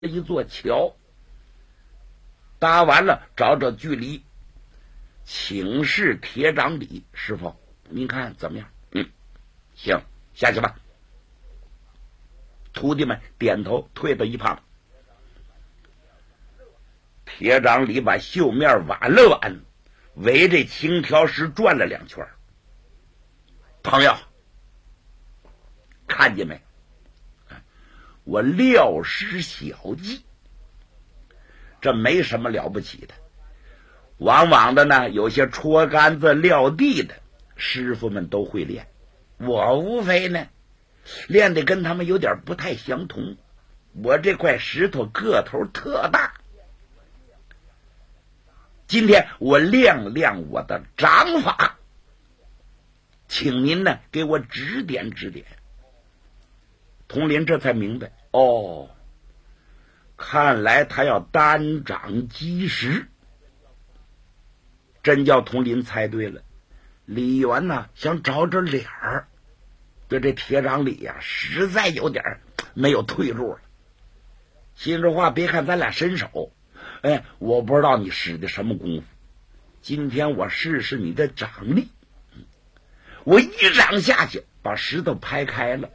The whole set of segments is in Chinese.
一座桥，搭完了，找找距离，请示铁掌李师傅，您看怎么样？行，下去吧。徒弟们点头，退到一旁。铁掌李把绣面挽了挽，围着青条石转了2圈。朋友，看见没？我料施小技，这没什么了不起的。往往的呢，有些戳杆子撂地的师傅们都会练，我无非呢练的跟他们有点不太相同。我这块石头个头特大，今天我亮亮我的掌法，请您呢给我指点指点。童林这才明白，看来他要单掌击石。真叫童林猜对了，李元呢想找着脸儿，对这铁掌李呀实在有点没有退路了。心里话，别看咱俩身手，我不知道你使的什么功夫，今天我试试你的掌力。我一掌下去，把石头拍开了。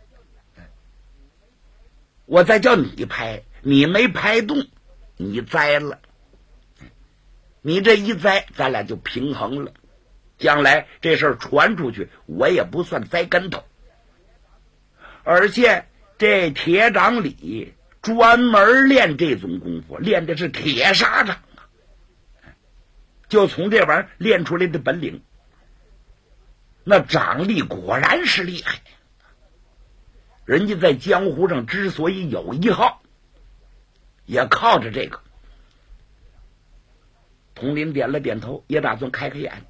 我再叫你拍，你没拍动，你栽了。你这一栽，咱俩就平衡了。将来这事儿传出去，我也不算栽跟头。而且这铁掌李专门练这种功夫，练的是铁砂掌啊，就从这玩意儿练出来的本领。那掌力果然是厉害。人家在江湖上之所以有一号，也靠着这个。童林点了点头，也打算开开眼。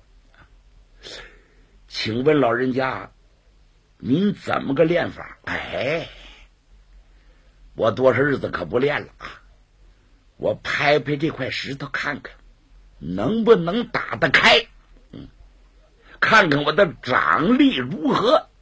请问老人家，您怎么个练法？我多少日子可不练了啊！我拍拍这块石头看看，能不能打得开？看看我的掌力如何。